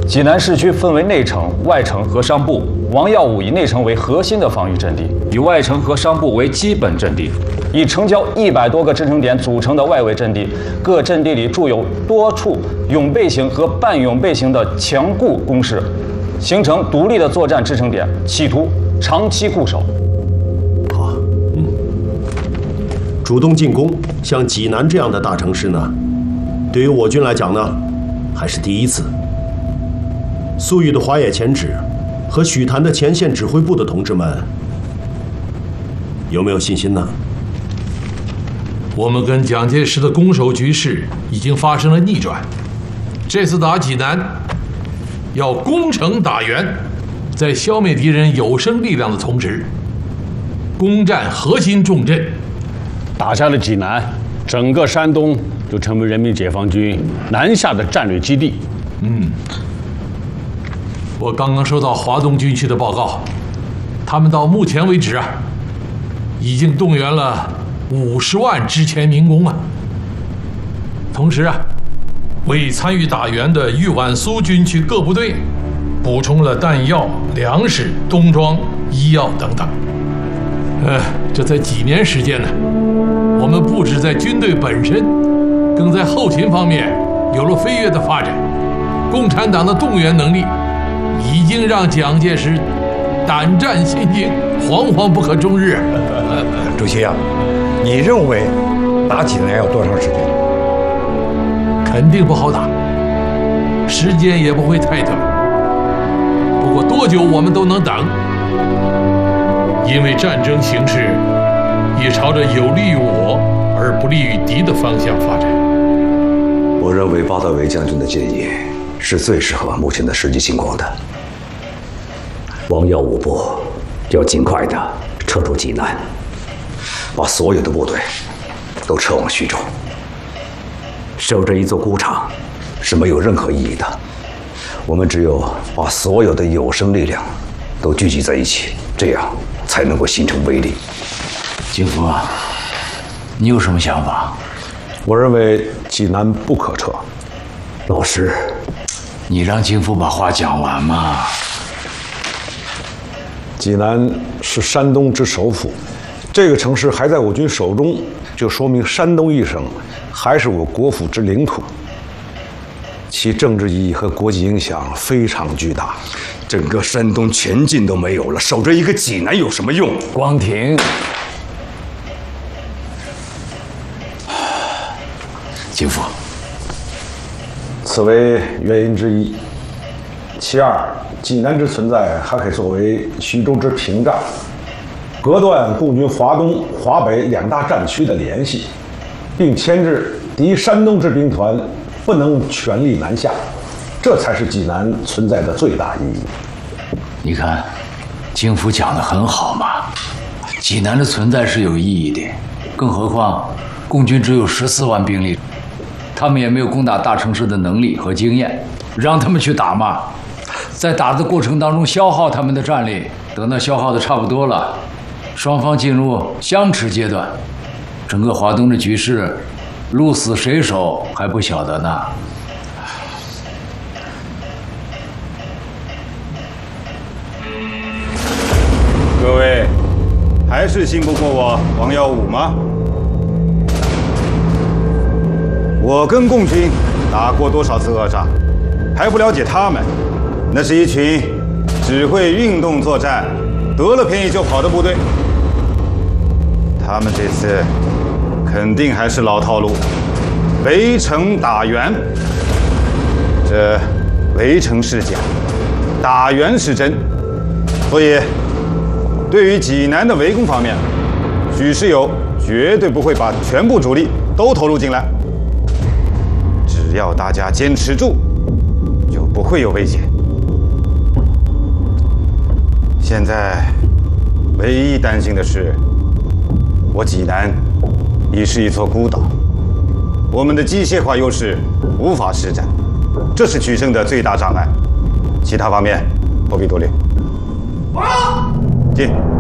济南市区分为内城、外城和商埠。王耀武以内城为核心的防御阵地，以外城和商埠为基本阵地，以城郊100多个支撑点组成的外围阵地，各阵地里筑有多处拥背型和半拥背型的强固工事，形成独立的作战支撑点，企图长期固守。 好，主动进攻，像济南这样的大城市呢，对于我军来讲呢，还是第一次。粟裕的华野前指和许谭的前线指挥部的同志们，有没有信心呢？ 我们跟蒋介石的攻守局势已经发生了逆转，这次打济南，要攻城打援，在消灭敌人有生力量的同时，攻占核心重镇。 打下了济南，整个山东就成为人民解放军南下的战略基地。 我刚刚收到华东军区的报告，他们到目前为止已经动员了50万之前民工啊。同时为参与打援的豫皖苏军区各部队补充了弹药、粮食、冬装、医药等等。这才几年时间呢，我们不止在军队本身，更在后勤方面有了飞跃的发展。共产党的动员能力已经让蒋介石胆战心惊，惶惶不可终日。 主席啊，你认为打济南要多长时间？ 肯定不好打，时间也不会太短。不过多久我们都能等，因为战争形势也朝着有利于我而不利于敌的方向发展。 我认为包大为将军的建议是最适合目前的实际情况的。王耀武部要尽快的撤出济南，把所有的部队都撤往徐州。守着一座孤场是没有任何意义的，我们只有把所有的有生力量都聚集在一起，这样才能够形成威力。 金福啊，你有什么想法？ 我认为济南不可撤。 老师， 你让金福把话讲完嘛。 济南是山东之首府，这个城市还在我军手中，就说明山东一省还是我国府之领土，其政治意义和国际影响非常巨大。 整个山东全境都没有了，守着一个济南有什么用？ 光庭，金福， 此为原因之一。其二，济南之存在还可以作为徐州之屏障，隔断共军华东、华北两大战区的联系，并牵制敌山东之兵团不能全力南下，这才是济南存在的最大意义。 你看，金福讲得很好嘛，济南的存在是有意义的，更何况共军只有14万兵力，他们也没有攻打大城市的能力和经验，让他们去打嘛，在打的过程当中消耗他们的战力，等到消耗的差不多了，双方进入相持阶段，整个华东的局势鹿死谁手还不晓得呢。 各位，还是信不过我王耀武吗？我跟共军打过多少次恶仗，还不了解他们？那是一群只会运动作战、得了便宜就跑的部队。他们这次肯定还是老套路，围城打援。这围城是假，打援是真，所以对于济南的围攻方面，许世友绝对不会把全部主力都投入进来。只要大家坚持住，就不会有危险。现在唯一担心的是，我济南已是一座孤岛，我们的机械化优势无法施展，这是取胜的最大障碍。其他方面不必多虑。进。